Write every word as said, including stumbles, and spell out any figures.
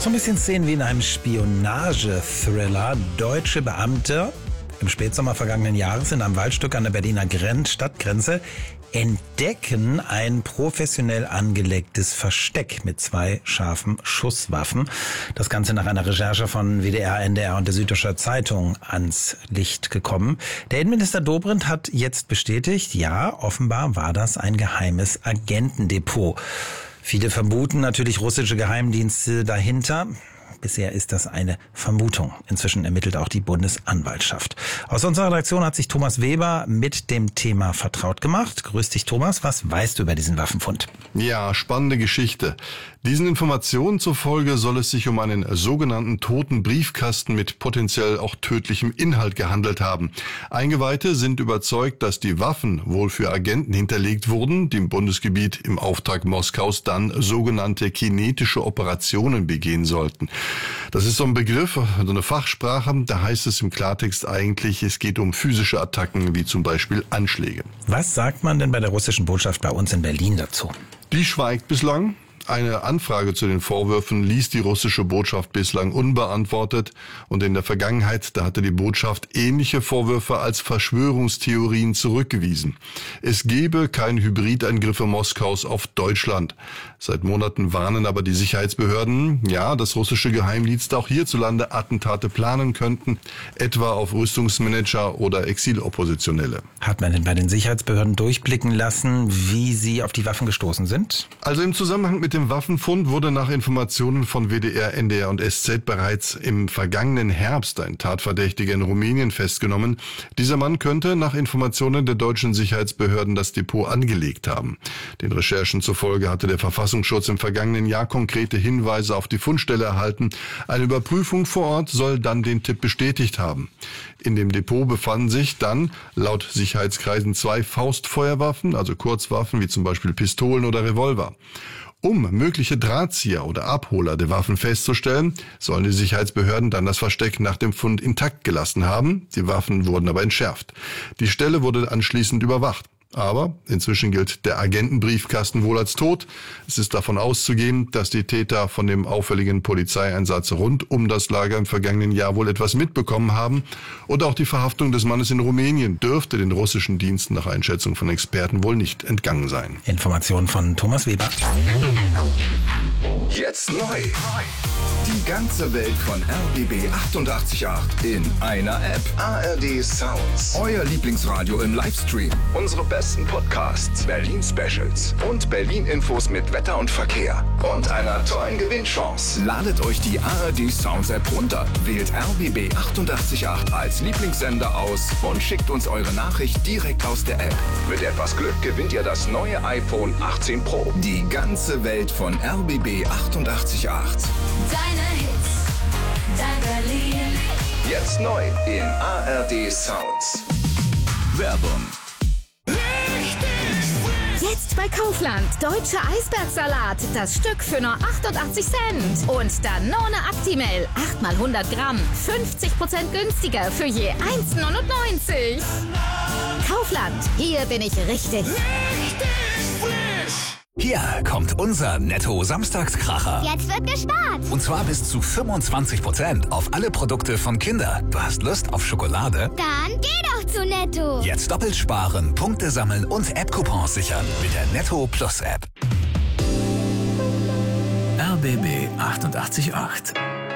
so ein bisschen Szenen wie in einem Spionage-Thriller. Deutsche Beamte im Spätsommer vergangenen Jahres in einem Waldstück an der Berliner Grenz- Stadtgrenze entdecken ein professionell angelegtes Versteck mit zwei scharfen Schusswaffen. Das Ganze nach einer Recherche von W D R, N D R und der Süddeutscher Zeitung ans Licht gekommen. Der Innenminister Dobrindt hat jetzt bestätigt, ja, offenbar war das ein geheimes Agentendepot. Viele vermuten natürlich russische Geheimdienste dahinter. Bisher ist das eine Vermutung. Inzwischen ermittelt auch die Bundesanwaltschaft. Aus unserer Redaktion hat sich Thomas Weber mit dem Thema vertraut gemacht. Grüß dich, Thomas. Was weißt du über diesen Waffenfund? Ja, spannende Geschichte. Diesen Informationen zufolge soll es sich um einen sogenannten toten Briefkasten mit potenziell auch tödlichem Inhalt gehandelt haben. Eingeweihte sind überzeugt, dass die Waffen wohl für Agenten hinterlegt wurden, die im Bundesgebiet im Auftrag Moskaus dann sogenannte kinetische Operationen begehen sollten. Das ist so ein Begriff, so eine Fachsprache, da heißt es im Klartext eigentlich, es geht um physische Attacken, wie zum Beispiel Anschläge. Was sagt man denn bei der russischen Botschaft bei uns in Berlin dazu? Die schweigt bislang. Eine Anfrage zu den Vorwürfen ließ die russische Botschaft bislang unbeantwortet und in der Vergangenheit, da hatte die Botschaft ähnliche Vorwürfe als Verschwörungstheorien zurückgewiesen. Es gebe keine Hybridangriffe Moskaus auf Deutschland. Seit Monaten warnen aber die Sicherheitsbehörden, ja, dass russische Geheimdienste auch hierzulande Attentate planen könnten, etwa auf Rüstungsmanager oder Exiloppositionelle. Hat man denn bei den Sicherheitsbehörden durchblicken lassen, wie sie auf die Waffen gestoßen sind? Also im Zusammenhang mit dem Waffenfund wurde nach Informationen von W D R, N D R und S Z bereits im vergangenen Herbst ein Tatverdächtiger in Rumänien festgenommen. Dieser Mann könnte nach Informationen der deutschen Sicherheitsbehörden das Depot angelegt haben. Den Recherchen zufolge hatte der Verfassungsschutz im vergangenen Jahr konkrete Hinweise auf die Fundstelle erhalten. Eine Überprüfung vor Ort soll dann den Tipp bestätigt haben. In dem Depot befanden sich dann laut Sicherheitskreisen zwei Faustfeuerwaffen, also Kurzwaffen wie zum Beispiel Pistolen oder Revolver. Um mögliche Drahtzieher oder Abholer der Waffen festzustellen, sollen die Sicherheitsbehörden dann das Versteck nach dem Fund intakt gelassen haben. Die Waffen wurden aber entschärft. Die Stelle wurde anschließend überwacht. Aber inzwischen gilt der Agentenbriefkasten wohl als tot. Es ist davon auszugehen, dass die Täter von dem auffälligen Polizeieinsatz rund um das Lager im vergangenen Jahr wohl etwas mitbekommen haben. Und auch die Verhaftung des Mannes in Rumänien dürfte den russischen Diensten nach Einschätzung von Experten wohl nicht entgangen sein. Informationen von Thomas Weber. Jetzt neu. Die ganze Welt von R B B achtundachtzig Komma acht in einer App. A R D Sounds. Euer Lieblingsradio im Livestream. Unsere besten Podcasts, Berlin Specials und Berlin Infos mit Wetter und Verkehr. Und einer tollen Gewinnchance. Ladet euch die A R D Sounds App runter, wählt R B B achtundachtzig Komma acht als Lieblingssender aus und schickt uns eure Nachricht direkt aus der App. Mit etwas Glück gewinnt ihr das neue iPhone achtzehn Pro. Die ganze Welt von R B B achtundachtzig Komma acht. Deine Hits, dein Berlin. Jetzt neu in A R D Sounds. Werbung. Jetzt bei Kaufland. Deutscher Eisbergsalat. Das Stück für nur achtundachtzig Cent. Und Danone Actimel. acht mal hundert Gramm. fünfzig Prozent günstiger für je eins neunundneunzig. Kaufland. Hier bin ich richtig. Richtig frisch. Hier kommt unser Netto-Samstagskracher. Jetzt wird gespart. Und zwar bis zu fünfundzwanzig Prozent auf alle Produkte von Kinder. Du hast Lust auf Schokolade? Dann geh doch zu Netto. Jetzt doppelt sparen, Punkte sammeln und App-Coupons sichern mit der Netto Plus App. R B B achtundachtzig Komma acht.